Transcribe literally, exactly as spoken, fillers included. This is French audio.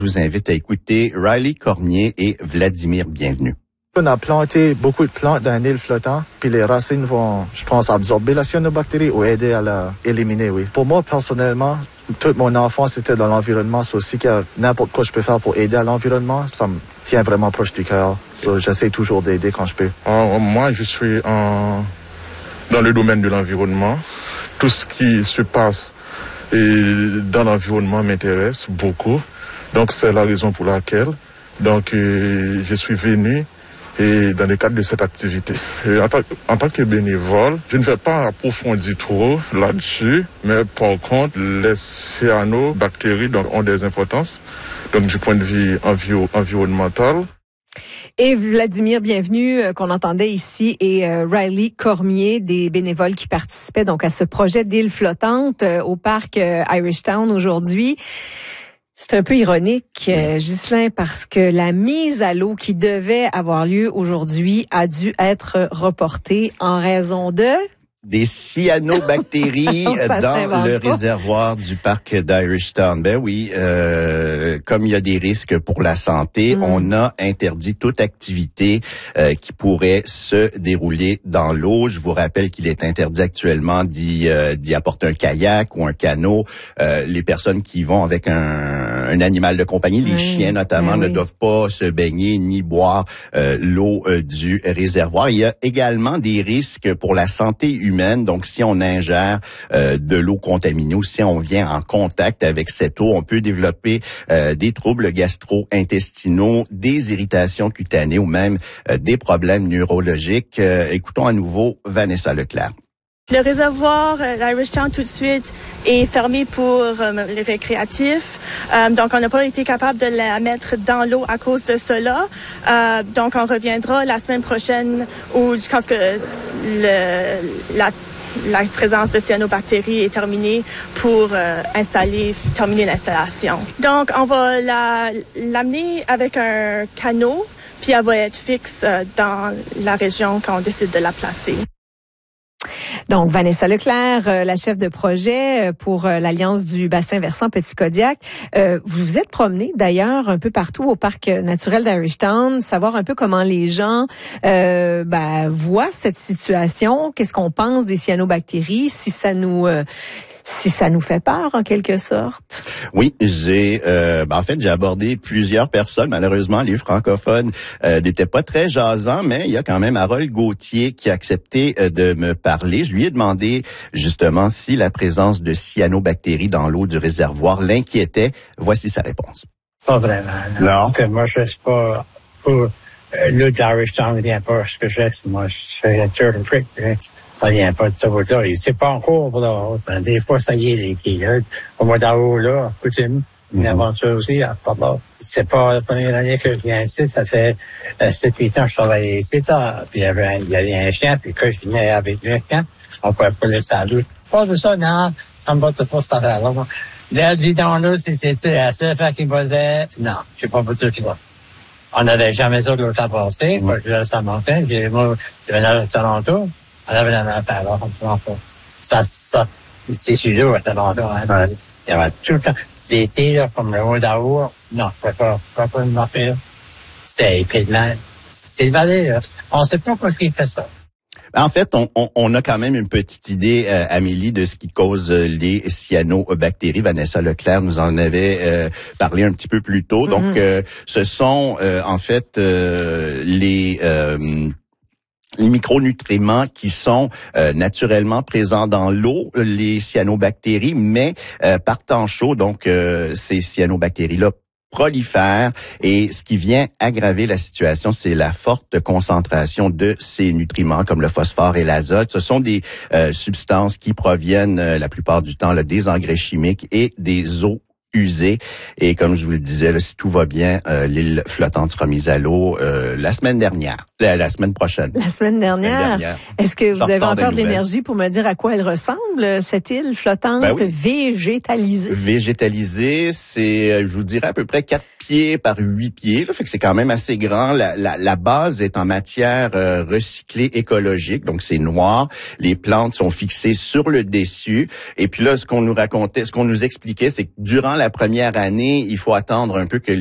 Je vous invite à écouter Riley Cormier et Vladimir Bienvenu. On a planté beaucoup de plantes dans un île flottant, puis les racines vont, je pense, absorber la cyanobactérie ou aider à l'éliminer, oui. Pour moi, personnellement, toute mon enfance était dans l'environnement, c'est aussi que n'importe quoi je peux faire pour aider à l'environnement, ça me tient vraiment proche du cœur. So, j'essaie toujours d'aider quand je peux. Euh, moi, je suis en... dans le domaine de l'environnement. Tout ce qui se passe et dans l'environnement m'intéresse beaucoup. Donc, c'est la raison pour laquelle donc, euh, je suis venu et dans le cadre de cette activité. Et en, tant, en tant que bénévole, je ne vais pas approfondir trop là-dessus, mais par contre, les cyanobactéries donc, ont des importances donc, du point de vue enviro- environnemental. Et Vladimir Bienvenu, euh, qu'on entendait ici, et euh, Riley Cormier, des bénévoles qui participaient donc à ce projet d'île flottante euh, au parc euh, Irish Town aujourd'hui. C'est un peu ironique, euh, Ghislain, parce que la mise à l'eau qui devait avoir lieu aujourd'hui a dû être reportée en raison de... Des cyanobactéries dans le pas. réservoir du parc d'Irish Town. Ben oui, euh, comme il y a des risques pour la santé, mm. on a interdit toute activité euh, qui pourrait se dérouler dans l'eau. Je vous rappelle qu'il est interdit actuellement d'y, euh, d'y apporter un kayak ou un canot. Euh, les personnes qui vont avec un, un animal de compagnie, les mm. chiens notamment, mm. ne oui. doivent pas se baigner ni boire euh, l'eau euh, du réservoir. Il y a également des risques pour la santé humaine. Humaine. Donc, si on ingère euh, de l'eau contaminée ou si on vient en contact avec cette eau, on peut développer euh, des troubles gastro-intestinaux, des irritations cutanées ou même euh, des problèmes neurologiques. Euh, écoutons à nouveau Vanessa Leclerc. Le réservoir, euh, l'Irish Town, tout de suite, est fermé pour euh, les récréatifs. Euh, donc, on n'a pas été capable de la mettre dans l'eau à cause de cela. Euh, donc, on reviendra la semaine prochaine où je pense que le, la, la présence de cyanobactéries est terminée pour euh, installer, terminer l'installation. Donc, on va la, l'amener avec un canot, puis elle va être fixe euh, dans la région quand on décide de la placer. Donc, Vanessa Leclerc, euh, la chef de projet pour euh, l'Alliance du bassin versant Petit-Kodiak. Euh, vous vous êtes promené d'ailleurs un peu partout au parc naturel d'Irish Town, savoir un peu comment les gens euh, ben, voient cette situation, qu'est-ce qu'on pense des cyanobactéries, si ça nous... Euh, si ça nous fait peur, en quelque sorte. Oui, j'ai, euh, ben en fait, j'ai abordé plusieurs personnes. Malheureusement, les francophones euh, n'étaient pas très jasants, mais il y a quand même Harold Gauthier qui a accepté euh, de me parler. Je lui ai demandé justement si la présence de cyanobactéries dans l'eau du réservoir l'inquiétait. Voici sa réponse. Pas vraiment, non. non. Parce que moi, je suis pas... pas euh, l'eau d'Irish Town ne vient pas ce que je fais. Moi, je fais un tour de fric. Ça vient pas de ce côté-là. C'est pas encore pour là. Des fois, ça y est, les quilles. Au mois d'août, là, coutume, une aventure aussi, à part là. C'est pas la première année que je viens ici. Ça fait euh, sept huit ans que je travaillais ici. Là. Puis il y avait, il y avait un chien, puis quand je venais avec le chien, on pouvait pas laisser à l'eau. Pas de ça, non. On ne va pas ça faire là. Là, dis donc là, si c'était la seule fois qu'il volait, non, je sais pas pour tout qui va. On n'avait jamais ça de l'autre temps passé. Moi, je vais à Saint-Martin. Puis moi, je venais à Toronto. On avait la même affaire, là, on ça, ça, c'est celui-là, à Toronto, hein. Il y avait tout le temps, l'été, là, comme le mois d'août, non, je ne peux pas, pas me rappeler, c'est épidémique. C'est le valet, là. On ne sait pas pourquoi il fait ça. En fait, on, on, on a quand même une petite idée, euh, Amélie, de ce qui cause euh, les cyanobactéries. Vanessa Leclerc nous en avait euh, parlé un petit peu plus tôt. Donc, mm-hmm. euh, ce sont euh, en fait euh, les... Euh, les micronutriments qui sont euh, naturellement présents dans l'eau, les cyanobactéries, mais euh, par temps chaud, donc euh, ces cyanobactéries-là prolifèrent et ce qui vient aggraver la situation, c'est la forte concentration de ces nutriments comme le phosphore et l'azote. Ce sont des euh, substances qui proviennent euh, la plupart du temps là, des engrais chimiques et des eaux usées. Et comme je vous le disais, là, si tout va bien, euh, l'île flottante sera mise à l'eau euh, la semaine dernière. La, la semaine prochaine. La semaine dernière. La semaine dernière. Est-ce que vous avez encore de l'énergie pour me dire à quoi elle ressemble, cette île flottante ben oui. végétalisée? Végétalisée, c'est, je vous dirais, à peu près quatre pieds par huit pieds. Là, fait que c'est quand même assez grand. La, la, la base est en matière euh, recyclée écologique, donc c'est noir. Les plantes sont fixées sur le dessus. Et puis là, ce qu'on nous racontait, ce qu'on nous expliquait, c'est que durant la première année, il faut attendre un peu que